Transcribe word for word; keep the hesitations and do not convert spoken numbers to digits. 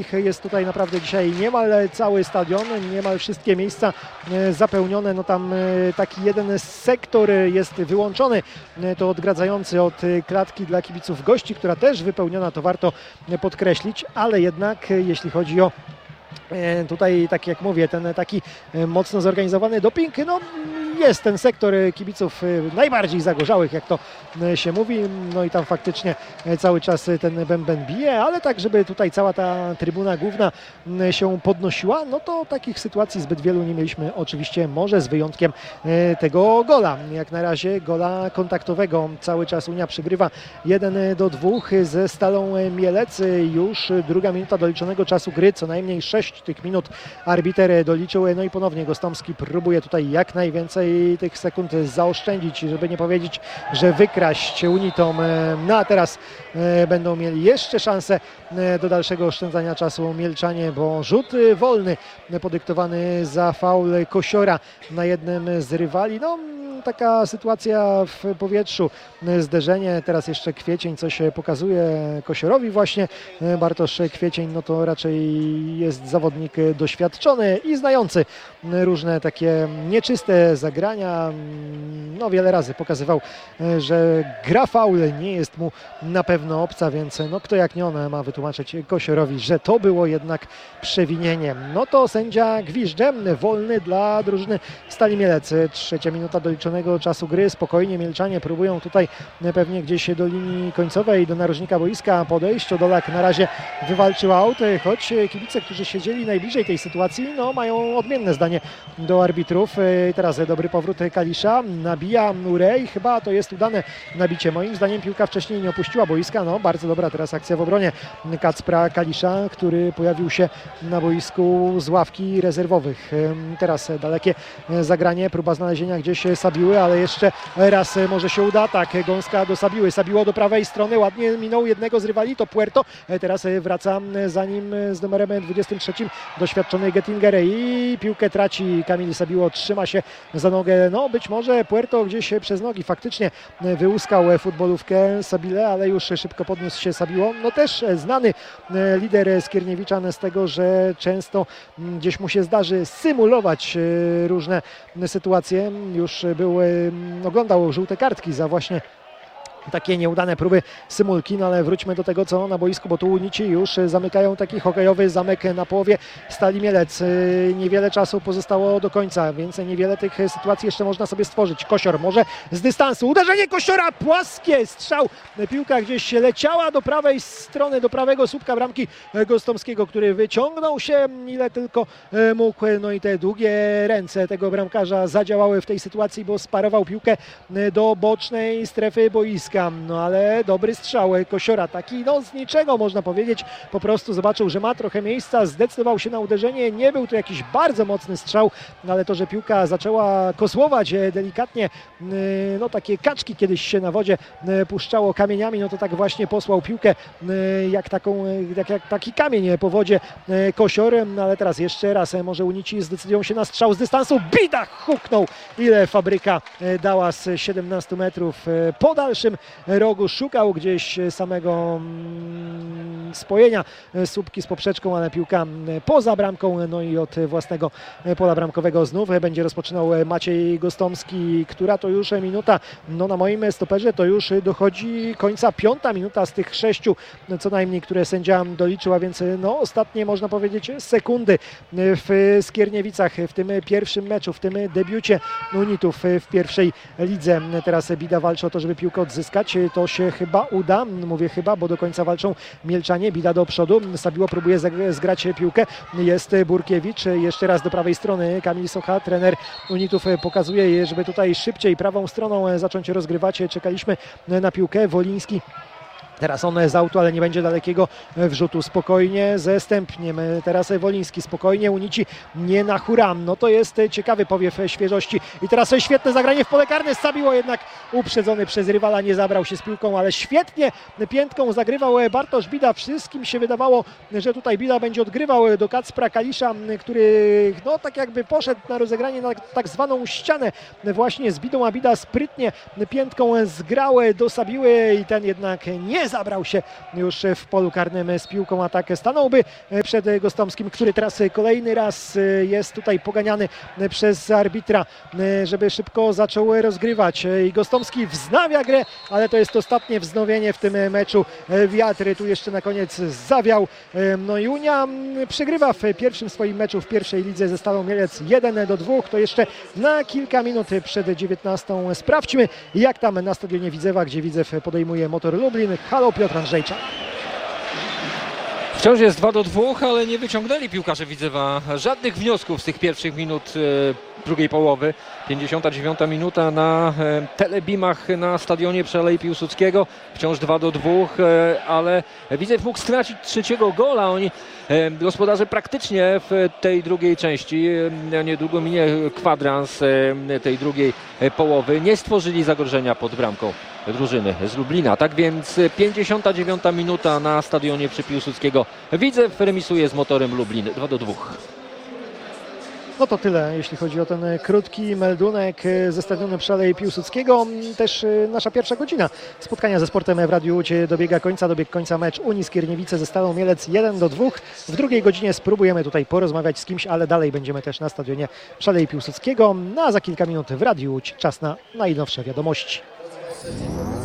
ich jest tutaj naprawdę dzisiaj niemal cały stadion, niemal wszystkie miejsca zapełnione. No tam taki jeden sektor jest wyłączony, to odgradzający od klatki dla kibiców gości, która też wypełniona, to warto podkreślić, ale jednak jeśli chodzi o tutaj, tak jak mówię, ten taki mocno zorganizowany doping, no jest ten sektor kibiców najbardziej zagorzałych, jak to się mówi, no i tam faktycznie cały czas ten bęben bije, ale tak, żeby tutaj cała ta trybuna główna się podnosiła, no to takich sytuacji zbyt wielu nie mieliśmy oczywiście, może z wyjątkiem tego gola. Jak na razie gola kontaktowego, cały czas Unia przegrywa jeden do dwóch ze Stalą Mielec, już druga minuta doliczonego czasu gry, co najmniej sześć tych minut arbiter doliczył, no i ponownie Gostomski próbuje tutaj jak najwięcej tych sekund zaoszczędzić, żeby nie powiedzieć, że wykraść Unitom. No a teraz będą mieli jeszcze szansę do dalszego oszczędzania czasu Mielczanie, bo rzut wolny podyktowany za faul Kosiora na jednym z rywali. No taka sytuacja w powietrzu, zderzenie, teraz jeszcze Kwiecień coś pokazuje Kosiorowi właśnie. Bartosz Kwiecień, no to raczej jest zawodnik doświadczony i znający różne takie nieczyste zagrania. No wiele razy pokazywał, że gra faul nie jest mu na pewno obca, więc no kto jak nie on ma wytłumaczyć Kosiorowi, że to było jednak przewinienie. No to sędzia gwiżdże, wolny dla drużyny Stali Mielec. Trzecia minuta doliczonego czasu gry, spokojnie Mielczanie próbują tutaj pewnie gdzieś do linii końcowej, do narożnika boiska podejść. Odolak na razie wywalczył aut, choć kibice, którzy siedzieli najbliżej tej sytuacji, no mają odmienne zdanie do arbitrów. Teraz dobry powrót Kalisza, nabija Urej, chyba to jest udane nabicie. Moim zdaniem piłka wcześniej nie opuściła boiska, no bardzo dobra teraz akcja w obronie Kacpra Kalisza, który pojawił się na boisku z ławki rezerwowych. Teraz dalekie zagranie, próba znalezienia gdzieś Sabiły, ale jeszcze raz może się uda. Tak, Gąska do Sabiły, Sabiło do prawej strony, ładnie minął jednego z rywali, to Puerto, teraz wraca za nim z numerem dwudziestym trzecim doświadczony Gettinger i piłkę traci Kamil Sabiło, trzyma się za nogę, no być może Puerto gdzieś przez nogi faktycznie wyłuskał futbolówkę Sabile, ale już szybko podniósł się Sabiło, no też znany lider Skierniewiczan z tego, że często gdzieś mu się zdarzy symulować różne sytuacje, już był, oglądał żółte kartki za właśnie takie nieudane próby symulki, no ale wróćmy do tego, co na boisku, bo tu Unici już zamykają taki hokejowy zamek na połowie Stali Mielec. Niewiele czasu pozostało do końca, więc niewiele tych sytuacji jeszcze można sobie stworzyć. Kosior może z dystansu, uderzenie Kosiora, płaskie, strzał, piłka gdzieś leciała do prawej strony, do prawego słupka bramki Gostomskiego, który wyciągnął się ile tylko mógł, no i te długie ręce tego bramkarza zadziałały w tej sytuacji, bo sparował piłkę do bocznej strefy boiska. No ale dobry strzał Kosiora, taki no z niczego można powiedzieć, po prostu zobaczył, że ma trochę miejsca, zdecydował się na uderzenie, nie był to jakiś bardzo mocny strzał, ale to, że piłka zaczęła kosłować delikatnie, no takie kaczki kiedyś się na wodzie puszczało kamieniami, no to tak właśnie posłał piłkę jak taką, jak, jak taki kamień po wodzie Kosior, no ale teraz jeszcze raz może Unici zdecydują się na strzał z dystansu, Bida huknął, ile Fabryka dała z siedemnastu metrów po dalszym rogu, szukał gdzieś samego spojenia słupki z poprzeczką, ale piłka poza bramką, no i od własnego pola bramkowego znów będzie rozpoczynał Maciej Gostomski, która to już minuta, no na moim stoperze to już dochodzi końca piąta minuta z tych sześciu co najmniej, które sędzia doliczył, a więc no ostatnie można powiedzieć sekundy w Skierniewicach, w tym pierwszym meczu, w tym debiucie Unitów w pierwszej lidze. Teraz Bida walczy o to, żeby piłkę odzyskać, to się chyba uda, mówię chyba, bo do końca walczą Mielczanie, Bida do przodu, Sabiło próbuje zgrać piłkę, jest Burkiewicz, jeszcze raz do prawej strony Kamil Socha, trener Unitów pokazuje, żeby tutaj szybciej prawą stroną zacząć rozgrywać, czekaliśmy na piłkę, Woliński. Teraz on z autu, ale nie będzie dalekiego wrzutu. Spokojnie ze Stępniem. Teraz Woliński spokojnie. Unici nie na huram. No to jest ciekawy powiew świeżości. I teraz świetne zagranie w pole karne. Sabiło jednak uprzedzony przez rywala. Nie zabrał się z piłką, ale świetnie piętką zagrywał Bartosz Bida. Wszystkim się wydawało, że tutaj Bida będzie odgrywał do Kacpra Kalisza, który no tak jakby poszedł na rozegranie na tak zwaną ścianę właśnie z Bidą, a Bida sprytnie piętką zgrał do Sabiły i ten jednak nie zabrał się już w polu karnym z piłką, atak stanąłby przed Gostomskim, który teraz kolejny raz jest tutaj poganiany przez arbitra, żeby szybko zaczął rozgrywać. I Gostomski wznawia grę, ale to jest ostatnie wznowienie w tym meczu. Wiatr tu jeszcze na koniec zawiał. No i Unia przegrywa w pierwszym swoim meczu w pierwszej lidze ze Stalą Mielec jeden do dwóch. To jeszcze na kilka minut przed dziewiętnastą. Sprawdźmy, jak tam na stadionie Widzewa, gdzie Widzew podejmuje Motor Lublin. Halo, Piotr Andrzejczak. Wciąż jest dwa do dwóch, ale nie wyciągnęli piłkarze Widzewa żadnych wniosków z tych pierwszych minut e, drugiej połowy. pięćdziesiąta dziewiąta minuta na e, telebimach na stadionie przy Alei Piłsudskiego. Wciąż dwa do dwóch, e, ale Widzew mógł stracić trzeciego gola. Oni, e, gospodarze, praktycznie w tej drugiej części, e, niedługo minie kwadrans e, tej drugiej e, połowy, nie stworzyli zagrożenia pod bramką drużyny z Lublina. Tak więc pięćdziesiąta dziewiąta minuta na stadionie przy Piłsudskiego. Widzew remisuje z Motorem Lublin dwa do dwóch. No to tyle, jeśli chodzi o ten krótki meldunek ze stadionu przy Alei Piłsudskiego. Też nasza pierwsza godzina spotkania ze sportem w Radiu Łódź dobiega końca. Dobiegł końca mecz Unii Skierniewice ze Stalą Mielec jeden do dwóch. W drugiej godzinie spróbujemy tutaj porozmawiać z kimś, ale dalej będziemy też na stadionie przy Alei Piłsudskiego. No a za kilka minut w Radiu Łódź czas na najnowsze wiadomości.